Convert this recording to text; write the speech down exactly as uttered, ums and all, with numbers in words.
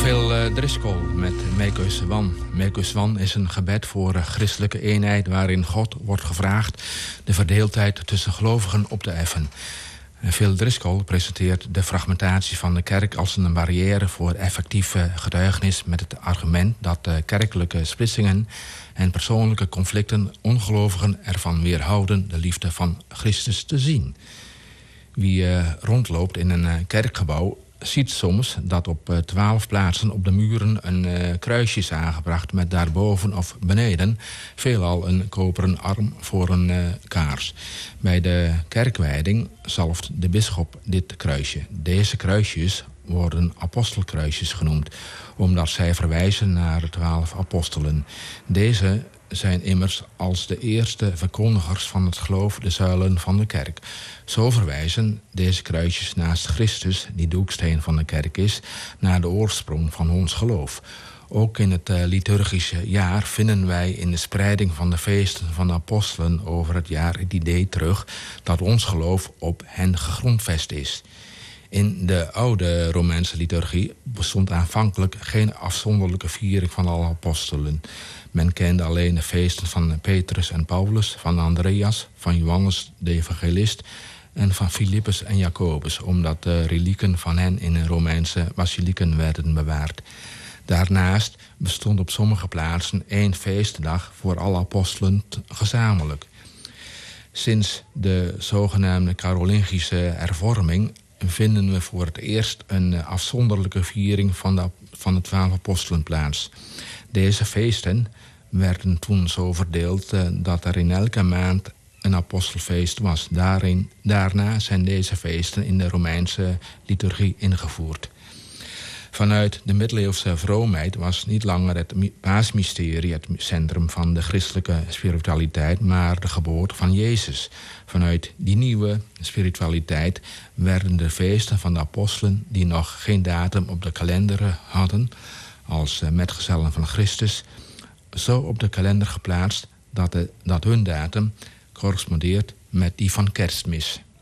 Phil Driscoll met Mekus Wan. Mekus Wan is een gebed voor christelijke eenheid waarin God wordt gevraagd de verdeeldheid tussen gelovigen op te effen. Phil Driscoll presenteert de fragmentatie van de kerk als een barrière voor effectieve getuigenis met het argument dat kerkelijke splitsingen en persoonlijke conflicten ongelovigen ervan weerhouden de liefde van Christus te zien. Wie uh, rondloopt in een uh, kerkgebouw ziet soms dat op twaalf plaatsen op de muren een uh, kruisje is aangebracht met daarboven of beneden veelal een koperen arm voor een uh, kaars. Bij de kerkwijding zalft de bisschop dit kruisje. Deze kruisjes worden apostelkruisjes genoemd, omdat zij verwijzen naar de twaalf apostelen. Deze zijn immers als de eerste verkondigers van het geloof de zuilen van de kerk. Zo verwijzen deze kruisjes naast Christus, die de hoeksteen van de kerk is, naar de oorsprong van ons geloof. Ook in het uh, liturgische jaar vinden wij in de spreiding van de feesten van de apostelen over het jaar het idee terug dat ons geloof op hen gegrondvest is. In de oude Romeinse liturgie bestond aanvankelijk geen afzonderlijke viering van alle apostelen. Men kende alleen de feesten van Petrus en Paulus, van Andreas, van Johannes de evangelist en van Filippus en Jacobus, omdat de relieken van hen in Romeinse basilieken werden bewaard. Daarnaast bestond op sommige plaatsen één feestdag voor alle apostelen gezamenlijk. Sinds de zogenaamde Carolingische hervorming vinden we voor het eerst een afzonderlijke viering van de, van de twaalf apostelen plaats. Deze feesten werden toen zo verdeeld uh, dat er in elke maand een apostelfeest was. Daarin, daarna zijn deze feesten in de Romeinse liturgie ingevoerd. Vanuit de middeleeuwse vroomheid was niet langer het paasmysterie het centrum van de christelijke spiritualiteit, maar de geboorte van Jezus. Vanuit die nieuwe spiritualiteit werden de feesten van de apostelen, die nog geen datum op de kalender hadden, als metgezellen van Christus, zo op de kalender geplaatst dat, de, dat hun datum correspondeert met die van Kerstmis.